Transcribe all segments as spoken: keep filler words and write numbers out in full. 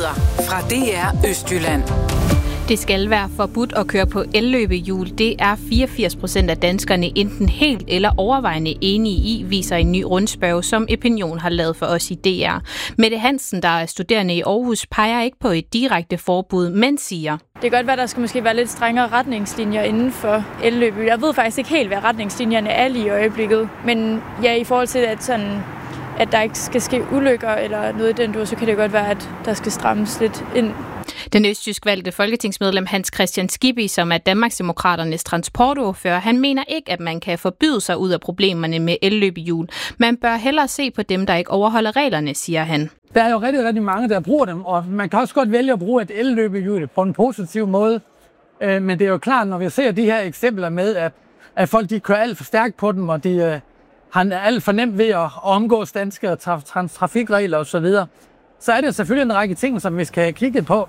Nyheder fra D R Østjylland. Det skal være forbudt at køre på elløbehjul. Det er fireogfirs procent af danskerne enten helt eller overvejende enige i, viser en ny rundspørge, som Opinion har lavet for os i D R. Mette Hansen, der er studerende i Aarhus, peger ikke på et direkte forbud, men siger: Det kan godt være, der skal måske være lidt strengere retningslinjer inden for elløbehjul. Jeg ved faktisk ikke helt, hvad retningslinjerne er lige i øjeblikket. Men ja, i forhold til, at, sådan, at der ikke skal ske ulykker eller noget i den dur, så kan det godt være, at der skal strammes lidt ind. Den østjysk valgte folketingsmedlem Hans Kristian Skibby, som er Danmarksdemokraternes transportordfører, han mener ikke, at man kan forbyde sig ud af problemerne med elløbehjul. Man bør hellere se på dem, der ikke overholder reglerne, siger han. Der er jo rigtig, rigtig mange, der bruger dem, og man kan også godt vælge at bruge et elløbehjul på en positiv måde. Men det er jo klart, når vi ser de her eksempler med, at, at folk de kører alt for stærkt på dem, og de øh, har alt for nemt ved at omgås danske traf- trafikregler osv., så er det selvfølgelig en række ting, som vi skal have kigget på.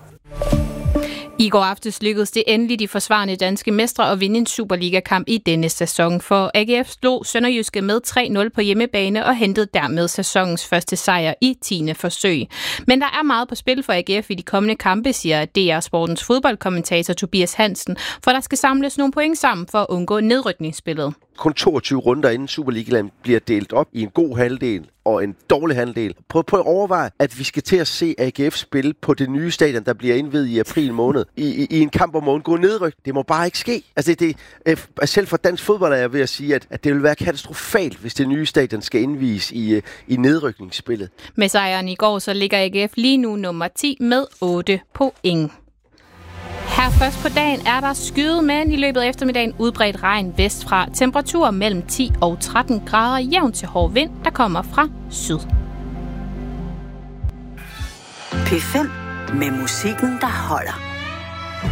I går aftes lykkedes det endelig de forsvarende danske mestre at vinde en Superliga-kamp i denne sæson, for A G F slog Sønderjyske med tre nul på hjemmebane og hentede dermed sæsonens første sejr i tiende forsøg. Men der er meget på spil for A G F i de kommende kampe, siger D R Sportens fodboldkommentator Tobias Hansen, for der skal samles nogle point sammen for at undgå nedrykningsspillet. Kun toogtyve runder inden Superligaen bliver delt op i en god halvdel og en dårlig halvdel. Prøv, prøv at overveje, at vi skal til at se A G F spille på det nye stadion, der bliver indviet i april måned, i, i, i en kamp om at undgå nedryk. Det må bare ikke ske. Altså, det, det, selv for dansk fodbold er jeg ved at sige, at, at det vil være katastrofalt, hvis det nye stadion skal indvies i, i nedrykningsspillet. Med sejren i går, så ligger A G F lige nu nummer ti med otte point. Her først på dagen er der skyet, men i løbet af eftermiddagen udbredt regn vestfra. Temperaturer mellem ti og tretten grader, jævn til hård vind, der kommer fra syd. P fem med musikken, der holder.